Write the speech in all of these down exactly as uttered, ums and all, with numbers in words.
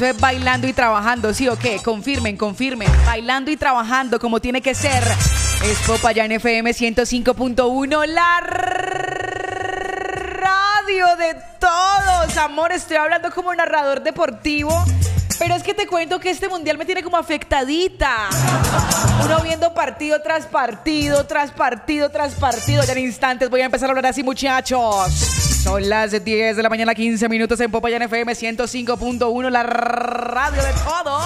Eso es bailando y trabajando, ¿sí o qué? Confirmen, confirmen. Bailando y trabajando como tiene que ser. Es Popayán F M ciento cinco punto uno, la radio de todos. Amor, estoy hablando como narrador deportivo, pero es que te cuento que este mundial me tiene como afectadita. Uno viendo partido tras partido, tras partido, tras partido. Ya en instantes voy a empezar a hablar así, muchachos. Son las diez de la mañana, quince minutos en Popayán F M ciento cinco punto uno, la radio de todos.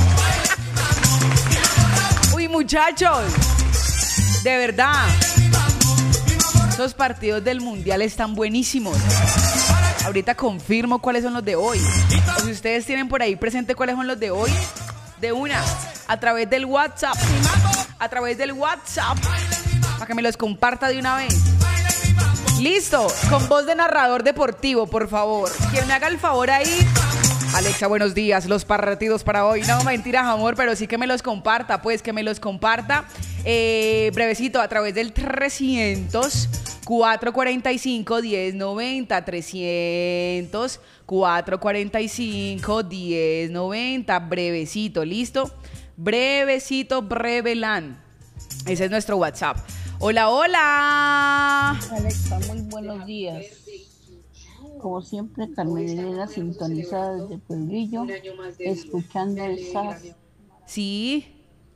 Uy, muchachos, de verdad, esos partidos del mundial están buenísimos. Ahorita confirmo cuáles son los de hoy. O si ustedes tienen por ahí presente cuáles son los de hoy, de una, a través del WhatsApp, a través del WhatsApp, para que me los comparta de una vez. Listo, con voz de narrador deportivo, por favor. Quien me haga el favor ahí. Alexa, buenos días, los partidos para hoy. No, mentiras, amor, pero sí que me los comparta, pues que me los comparta. Eh, brevecito, a través del trescientos, cuatrocientos cuarenta y cinco, diez noventa, trescientos, cuatrocientos cuarenta y cinco, diez noventa, brevecito, ¿listo? Brevecito, brevelán. Ese es nuestro WhatsApp. Hola, hola. Alexa, muy buenos días. Como siempre, Carmen Elena sintonizada desde Pueblillo, escuchando el S A S. Sí.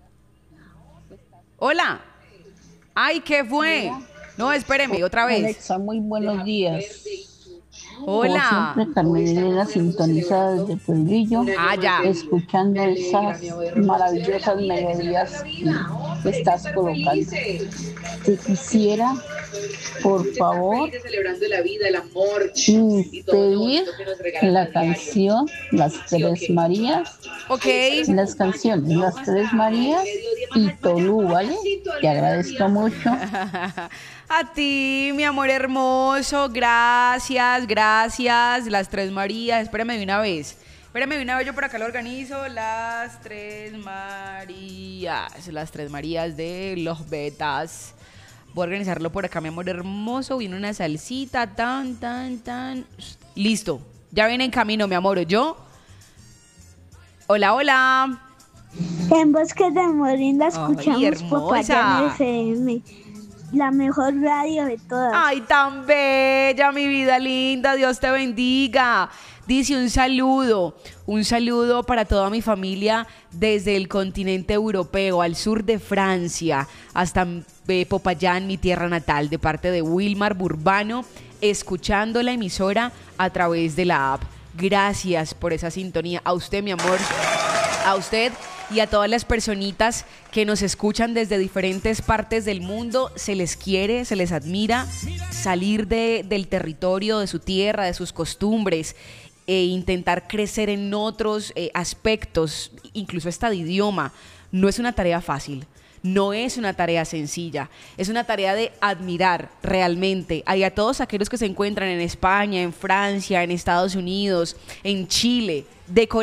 Hola. Ay, ¿qué fue? No, espéreme, otra vez. Alexa, muy buenos días. Hola. Como siempre, Carmen Elena sintonizada desde Pueblillo, Ah, ya. escuchando el S A S. Maravillosas melodías que estás colocando. Te quisiera, por favor, celebrando la vida, el amor, pedir la canción Las Tres Marías. Ok. Las canciones Las Tres Marías y Tolú, ¿vale? Te agradezco mucho. A ti, mi amor hermoso, gracias, gracias. Las Tres Marías, espérame de una vez. Espérame de una vez, yo por acá lo organizo. Las Tres Marías, las Tres Marías de los Betas. Voy a organizarlo por acá, mi amor hermoso. Viene una salsita, tan, tan, tan. Listo, ya viene en camino, mi amor. ¿Yo? Hola, hola. En Bosques de Morinda escuchamos hermosa. Popayán F M, la mejor radio de todas. Ay, tan bella, mi vida linda. Dios te bendiga. Dice un saludo, un saludo para toda mi familia desde el continente europeo, al sur de Francia, hasta eh, Popayán, mi tierra natal, de parte de Wilmar Burbano, escuchando la emisora a través de la app. Gracias por esa sintonía. A usted, mi amor, a usted y a todas las personitas que nos escuchan desde diferentes partes del mundo. Se les quiere, se les admira. Salir de, del territorio, de su tierra, de sus costumbres, e intentar crecer en otros eh, aspectos, incluso hasta de idioma, no es una tarea fácil. No es una tarea sencilla, es una tarea de admirar realmente a, a todos aquellos que se encuentran en España, en Francia, en Estados Unidos, en Chile, de Corea.